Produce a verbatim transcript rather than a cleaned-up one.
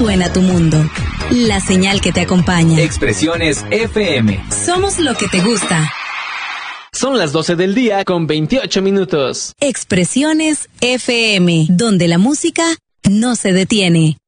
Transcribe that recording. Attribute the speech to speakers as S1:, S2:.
S1: suena tu mundo. La señal que te acompaña.
S2: Expresiones F M.
S1: Somos lo que te gusta.
S3: Son las doce del día con veintiocho minutos.
S1: Expresiones F M, donde la música no se detiene.